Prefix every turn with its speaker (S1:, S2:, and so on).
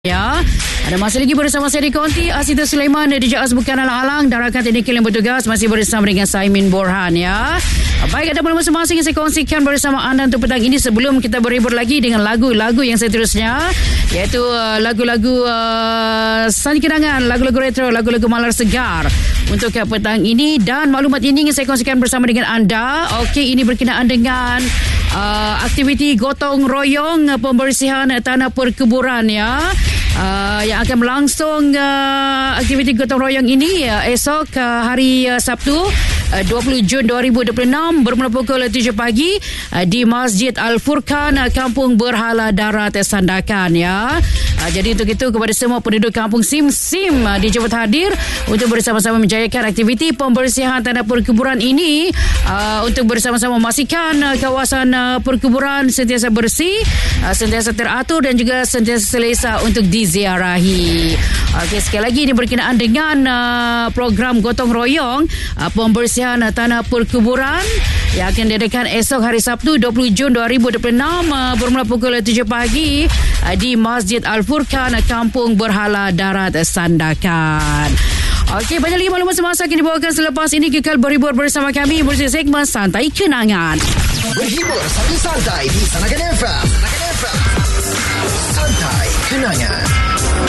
S1: Ya, ada masa lagi bersama saya di Konti, Asita Sulaiman dan DJ Azbukan Alang-Alang dan rakan teknikal yang bertugas masih bersama dengan Saimin Borhan ya. Baik, ada pula masing-masing yang saya kongsikan bersama anda untuk petang ini sebelum kita berhibur lagi dengan lagu-lagu yang seterusnya, iaitu lagu-lagu sani kenangan, lagu-lagu retro, lagu-lagu malar segar untuk petang ini. Dan maklumat ini ingin saya kongsikan bersama dengan anda. Okey, ini berkenaan dengan aktiviti gotong royong pembersihan tanah perkuburan ya. Yang akan berlangsung aktiviti gotong royong ini esok hari Sabtu 20 Jun 2026 bermula pukul 7 pagi di Masjid Al-Furqan, Kampung Berhala Darat, Sandakan ya. Jadi untuk itu kepada semua penduduk Kampung Sim-Sim dijemput hadir untuk bersama-sama menjayakan aktiviti pembersihan tanah perkuburan ini untuk bersama-sama memastikan kawasan perkuburan sentiasa bersih, sentiasa teratur dan juga sentiasa selesa untuk diziarahi. Okey, sekali lagi ini berkenaan dengan program gotong royong pembersihan tanah perkuburan yang akan diadakan esok hari Sabtu 20 Jun 2026 bermula pukul 7 pagi di Masjid Al-Furqan, Kampung Berhala Darat, Sandakan. Okey, banyak lagi maklumat semasa akan dibawakan selepas ini. Kekal berhibur bersama kami bersama segmen Santai Kenangan.
S2: Berhibur sambil santai di Sandakan FM. Santai Kenangan.